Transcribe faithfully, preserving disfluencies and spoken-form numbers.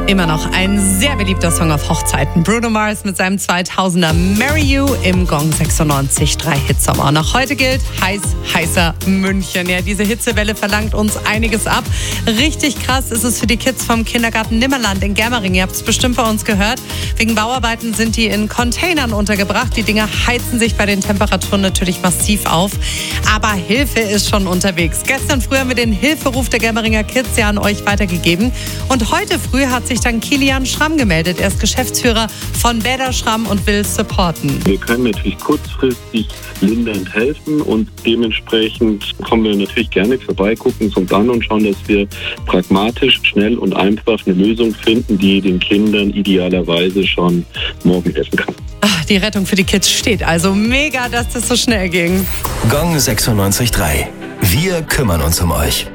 Immer noch ein sehr beliebter Song auf Hochzeiten. Bruno Mars mit seinem zweitausender Marry You im Gong sechsundneunzig Komma drei Hitsommer. Und auch heute gilt heiß, heißer München. Ja, diese Hitzewelle verlangt uns einiges ab. Richtig krass ist es für die Kids vom Kindergarten Nimmerland in Germering. Ihr habt es bestimmt bei uns gehört. Wegen Bauarbeiten sind die in Containern untergebracht. Die Dinger heizen sich bei den Temperaturen natürlich massiv auf. Aber Hilfe ist schon unterwegs. Gestern früh haben wir den Hilferuf der Germeringer Kids ja an euch weitergegeben. Und heute früh hat sich dann Kilian Schramm gemeldet. Er ist Geschäftsführer von Bäder Schramm und will supporten. Wir können natürlich kurzfristig lindernd helfen und dementsprechend kommen wir natürlich gerne vorbei, gucken uns an und schauen, dass wir pragmatisch, schnell und einfach eine Lösung finden, die den Kindern idealerweise schon morgen helfen kann. Ach, die Rettung für die Kids steht also. Mega, dass das so schnell ging. Gong sechsundneunzig Komma drei. Wir kümmern uns um euch.